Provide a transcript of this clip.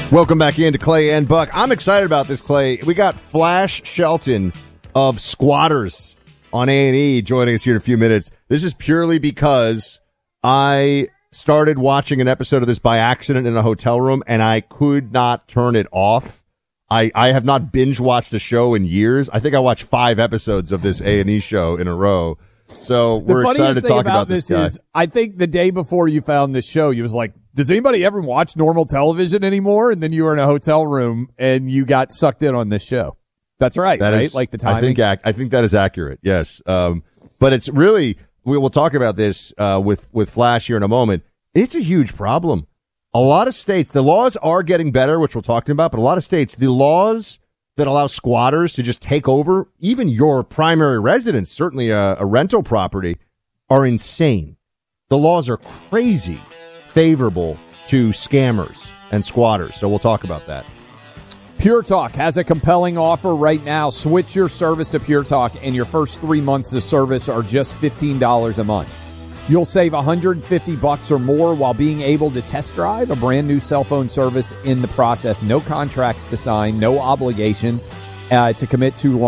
Welcome back into Clay and Buck. I'm excited about this, Clay. We got Flash Shelton of Squatters on A&E joining us here in a few minutes. This is purely because I started watching an episode of this by accident in a hotel room, and I could not turn it off. I have not binge-watched a show in years. I think I watched 5 episodes of this A&E show in a row. So we're excited to talk about this guy. I think the day before you found this show, you was like, does anybody ever watch normal television anymore? And then you were in a hotel room and you got sucked in on this show. That's right, right? Is, like the timing. I think that is accurate. Yes. But it's really, we will talk about this, with Flash here in a moment. It's a huge problem. A lot of states, the laws are getting better, which we'll talk about, but a lot of states, the laws that allow squatters to just take over even your primary residence, certainly a rental property, are insane. The laws are crazy favorable to scammers and squatters. So we'll talk about that. Pure Talk has a compelling offer right now. Switch your service to Pure Talk, and your first 3 months of service are just $15 a month. You'll save $150 or more while being able to test drive a brand new cell phone service in the process. No contracts to sign, no obligations to commit to